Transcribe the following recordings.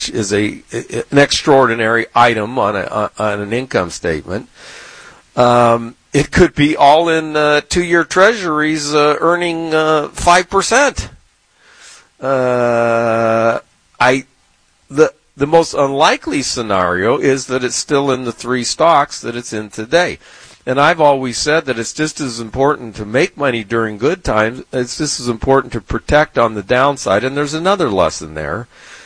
which is an extraordinary item on an income statement. It could be all in 2-year treasuries earning 5%. The most unlikely scenario is that it's still in the 3 stocks that it's in today. And I've always said that it's just as important to make money during good times. It's just as important to protect on the downside. And there's another lesson there.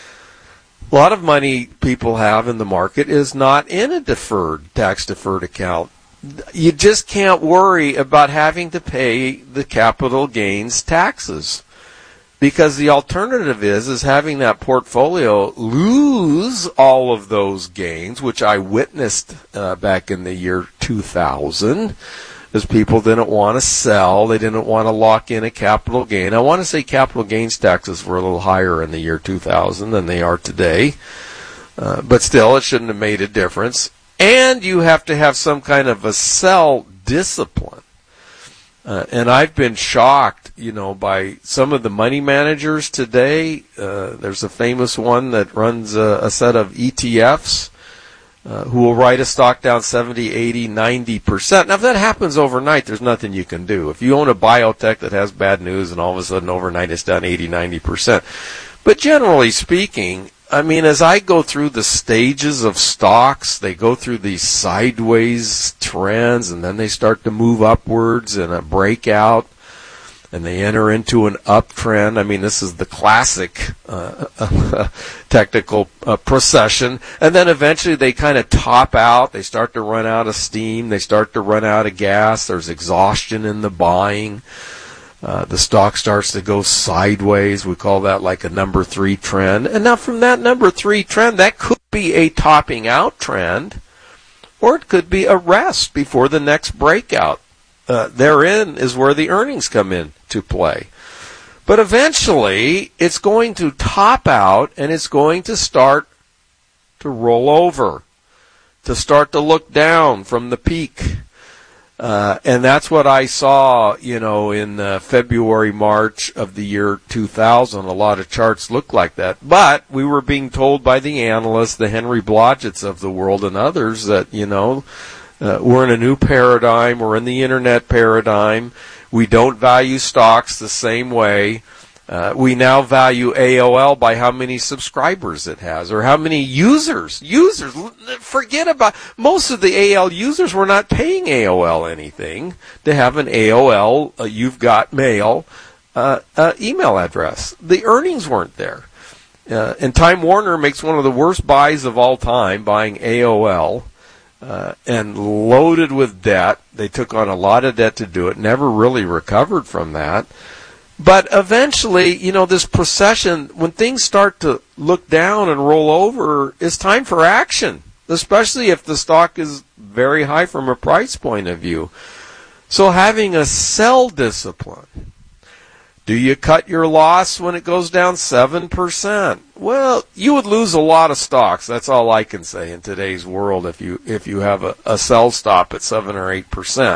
A lot of money people have in the market is not in a tax-deferred account. You just can't worry about having to pay the capital gains taxes. Because the alternative is having that portfolio lose all of those gains, which I witnessed back in the year 2000, as people didn't want to sell. They didn't want to lock in a capital gain. I want to say capital gains taxes were a little higher in the year 2000 than they are today. But still, it shouldn't have made a difference. And you have to have some kind of a sell discipline. And I've been shocked, by some of the money managers today. There's a famous one that runs a set of ETFs who will write a stock down 70, 80, 90%. Now, if that happens overnight, there's nothing you can do. If you own a biotech that has bad news and all of a sudden overnight it's down 80, 90%. But generally speaking, as I go through the stages of stocks, they go through these sideways trends, and then they start to move upwards in a breakout, and they enter into an uptrend. This is the classic technical procession. And then eventually they kind of top out. They start to run out of steam. They start to run out of gas. There's exhaustion in the buying. The stock starts to go sideways. We call that like a number 3 trend. And now from that number 3 trend, that could be a topping out trend, or it could be a rest before the next breakout. Therein is where the earnings come in to play. But eventually, it's going to top out, and it's going to start to roll over, to start to look down from the peak. And that's what I saw, in February, March of the year 2000. A lot of charts look like that. But we were being told by the analysts, the Henry Blodgetts of the world and others, that, we're in a new paradigm. We're in the internet paradigm. We don't value stocks the same way. We now value AOL by how many subscribers it has, or how many users. Forget about most of the AOL users were not paying AOL anything to have an AOL, you've got mail, email address. The earnings weren't there. And Time Warner makes one of the worst buys of all time, buying AOL, and loaded with debt. They took on a lot of debt to do it, never really recovered from that. But eventually, this procession, when things start to look down and roll over, it's time for action, especially if the stock is very high from a price point of view. So having a sell discipline. Do you cut your loss when it goes down 7%? Well, you would lose a lot of stocks. That's all I can say in today's world if you have a sell stop at 7 or 8%.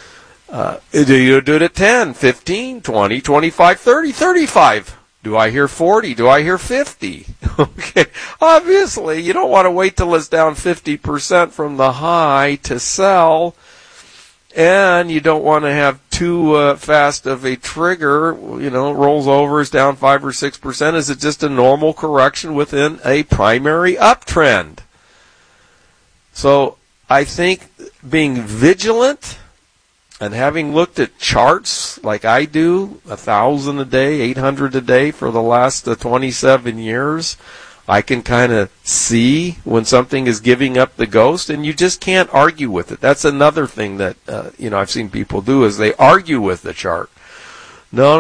Do you do it at 10, 15, 20, 25, 30, 35? Do I hear 40? Do I hear 50? Okay. Obviously, you don't want to wait till it's down 50% from the high to sell. And you don't want to have too fast of a trigger, rolls over, is down 5 or 6%. Is it just a normal correction within a primary uptrend? So I think being vigilant and having looked at charts like I do, 1,000 a day, 800 a day for the last 27 years, I can kind of see when something is giving up the ghost, and you just can't argue with it. That's another thing that I've seen people do, is they argue with the chart. No.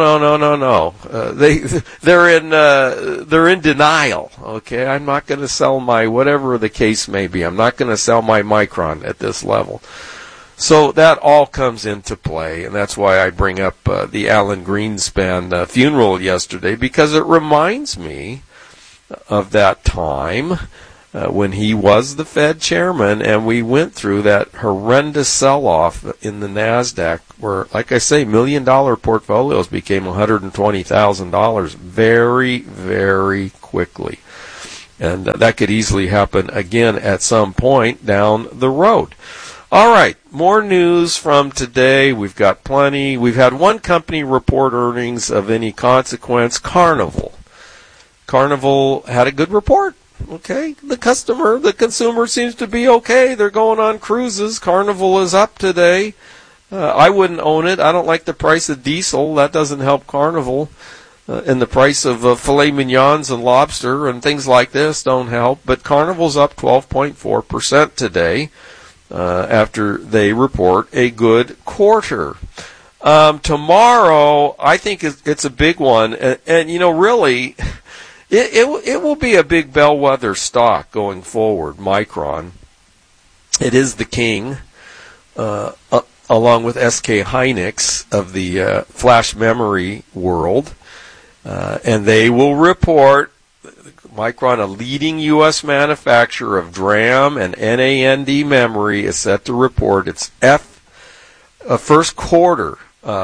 They're in denial. Okay, I'm not going to sell my whatever the case may be. I'm not going to sell my Micron at this level. So that all comes into play, and that's why I bring up the Alan Greenspan funeral yesterday, because it reminds me of that time when he was the Fed chairman, and we went through that horrendous sell-off in the NASDAQ where, like I say, $1 million portfolios became $120,000 very, very quickly. And that could easily happen again at some point down the road. All right, more news from today. We've got plenty. We've had one company report earnings of any consequence, Carnival. Carnival had a good report. Okay, the consumer seems to be okay. They're going on cruises. Carnival is up today. I wouldn't own it. I don't like the price of diesel. That doesn't help Carnival. And the price of filet mignons and lobster and things like this don't help. But Carnival's up 12.4% today after they report a good quarter. Tomorrow, I think it's a big one. And you know, really, it will be a big bellwether stock going forward, Micron. It is the king, along with SK Hynix of the flash memory world. And they will report, Micron, a leading U.S. manufacturer of DRAM and NAND memory, is set to report its first quarter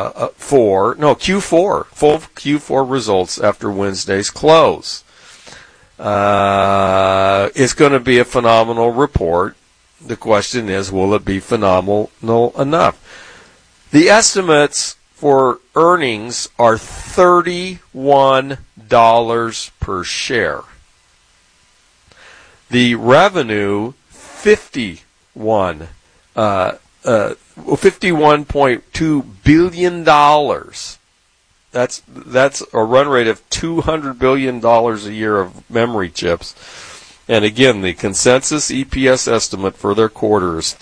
Q4, full Q4 results after Wednesday's close. It's going to be a phenomenal report. The question is, will it be phenomenal enough? The estimates for earnings are $31 per share. The revenue, $51.2 billion. That's a run rate of $200 billion a year of memory chips. And again, the consensus EPS estimate for their quarter is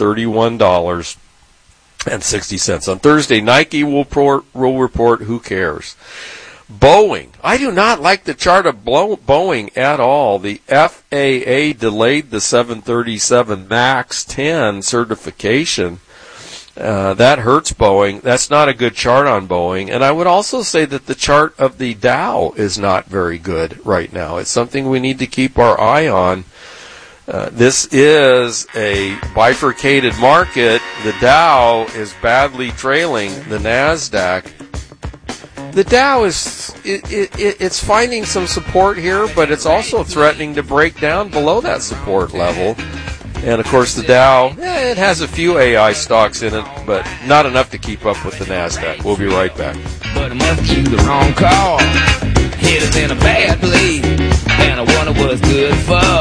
$31.60. On Thursday, Nike will report. Who cares? Boeing. I do not like the chart of Boeing at all. The FAA delayed the 737 MAX 10 certification. That hurts Boeing. That's not a good chart on Boeing. And I would also say that the chart of the Dow is not very good right now. It's something we need to keep our eye on. This is a bifurcated market. The Dow is badly trailing the NASDAQ. The Dow it's finding some support here, but it's also threatening to break down below that support level. And, of course, the Dow, it has a few AI stocks in it, but not enough to keep up with the NASDAQ. We'll be right back. But I must choose the wrong call. Headed in a bad place, and I wonder what's good for.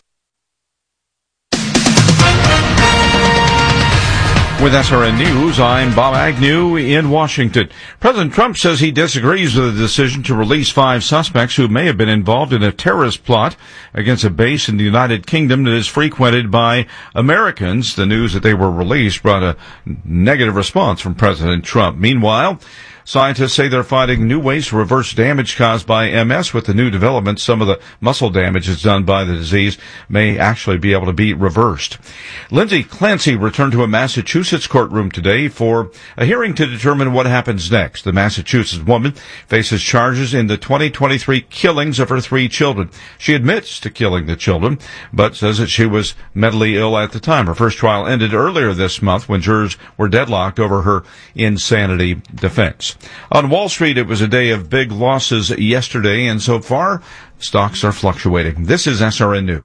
With SRN News, I'm Bob Agnew in Washington. President Trump says he disagrees with the decision to release 5 suspects who may have been involved in a terrorist plot against a base in the United Kingdom that is frequented by Americans. The news that they were released brought a negative response from President Trump. Meanwhile, scientists say they're finding new ways to reverse damage caused by MS. With the new developments, some of the muscle damage that's done by the disease may actually be able to be reversed. Lindsay Clancy returned to a Massachusetts courtroom today for a hearing to determine what happens next. The Massachusetts woman faces charges in the 2023 killings of her 3 children. She admits to killing the children, but says that she was mentally ill at the time. Her first trial ended earlier this month when jurors were deadlocked over her insanity defense. On Wall Street, it was a day of big losses yesterday, and so far, stocks are fluctuating. This is SRN News.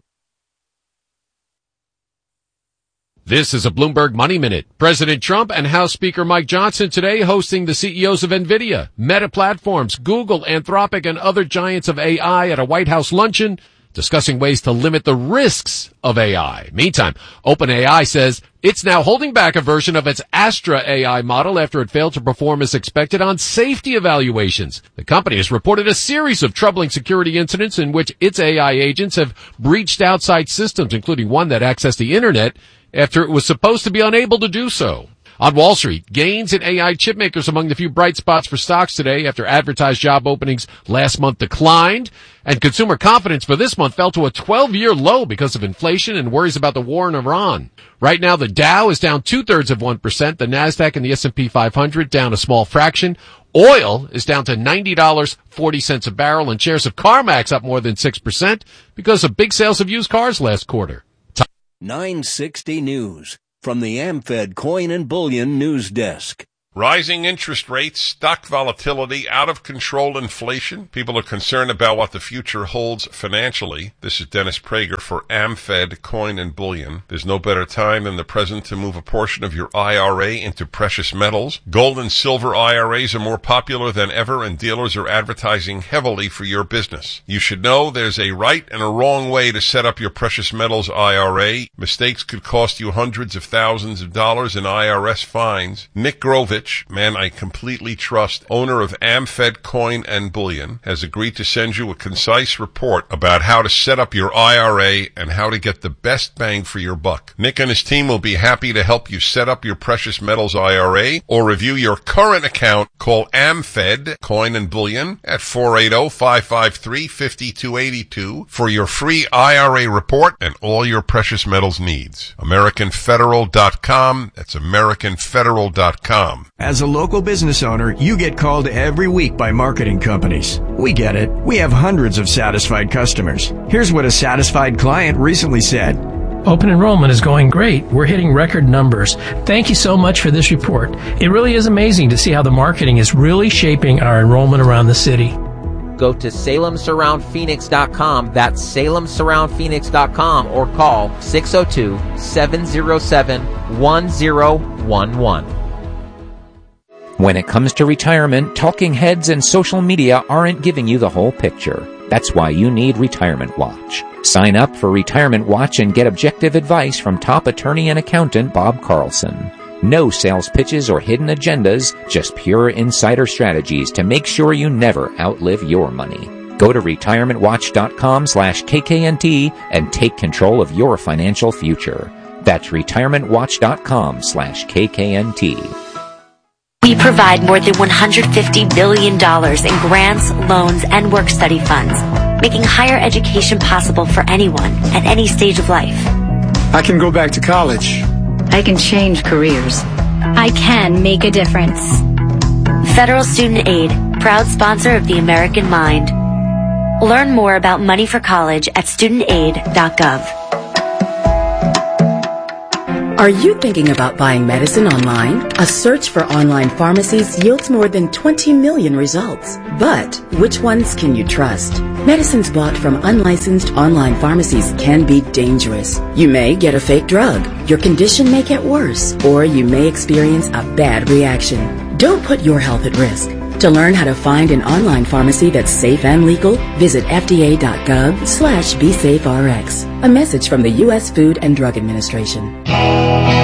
This is a Bloomberg Money Minute. President Trump and House Speaker Mike Johnson today hosting the CEOs of NVIDIA, Meta Platforms, Google, Anthropic, and other giants of AI at a White House luncheon, discussing ways to limit the risks of AI. Meantime, OpenAI says it's now holding back a version of its Astra AI model after it failed to perform as expected on safety evaluations. The company has reported a series of troubling security incidents in which its AI agents have breached outside systems, including one that accessed the internet after it was supposed to be unable to do so. On Wall Street, gains in AI chipmakers among the few bright spots for stocks today after advertised job openings last month declined, and consumer confidence for this month fell to a 12-year low because of inflation and worries about the war in Iran. Right now, the Dow is down 0.2%, the NASDAQ and the S&P 500 down a small fraction. Oil is down to $90.40 a barrel, and shares of CarMax up more than 6% because of big sales of used cars last quarter. 960 News from the AmFed Coin and Bullion News Desk. Rising interest rates, stock volatility, out-of-control inflation. People are concerned about what the future holds financially. This is Dennis Prager for AmFed Coin and Bullion. There's no better time than the present to move a portion of your IRA into precious metals. Gold and silver IRAs are more popular than ever, and dealers are advertising heavily for your business. You should know there's a right and a wrong way to set up your precious metals IRA. Mistakes could cost you hundreds of thousands of dollars in IRS fines. Nick Grovich, man I completely trust, owner of AmFed Coin and Bullion, has agreed to send you a concise report about how to set up your IRA and how to get the best bang for your buck. Nick and his team will be happy to help you set up your precious metals IRA or review your current account. Call AmFed Coin and Bullion at 480-553-5282 for your free IRA report and all your precious metals needs. AmericanFederal.com. That's AmericanFederal.com. As a local business owner, you get called every week by marketing companies. We get it. We have hundreds of satisfied customers. Here's what a satisfied client recently said. Open enrollment is going great. We're hitting record numbers. Thank you so much for this report. It really is amazing to see how the marketing is really shaping our enrollment around the city. Go to SalemSurroundPhoenix.com. That's SalemSurroundPhoenix.com or call 602-707-1011. When it comes to retirement, talking heads and social media aren't giving you the whole picture. That's why you need Retirement Watch. Sign up for Retirement Watch and get objective advice from top attorney and accountant Bob Carlson. No sales pitches or hidden agendas, just pure insider strategies to make sure you never outlive your money. Go to retirementwatch.com/KKNT and take control of your financial future. That's retirementwatch.com/KKNT. We provide more than $150 billion in grants, loans, and work-study funds, making higher education possible for anyone at any stage of life. I can go back to college. I can change careers. I can make a difference. Federal Student Aid, proud sponsor of the American Mind. Learn more about money for college at studentaid.gov. Are you thinking about buying medicine online? A search for online pharmacies yields more than 20 million results. But which ones can you trust? Medicines bought from unlicensed online pharmacies can be dangerous. You may get a fake drug, your condition may get worse, or you may experience a bad reaction. Don't put your health at risk. To learn how to find an online pharmacy that's safe and legal, visit fda.gov/BeSafeRx. A message from the U.S. Food and Drug Administration.